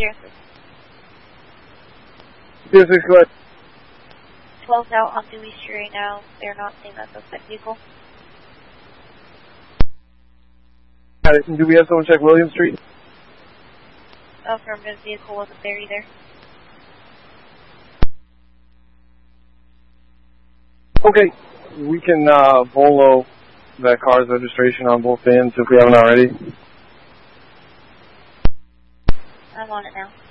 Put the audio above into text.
06. 06, go ahead. 12's out on Dewey Street right now. They're not seeing that suspect vehicle. Got it. And do we have someone check William Street? Affirmative, vehicle wasn't there either. Okay. We can Volo that car's registration on both ends if we haven't already. I'm on it now.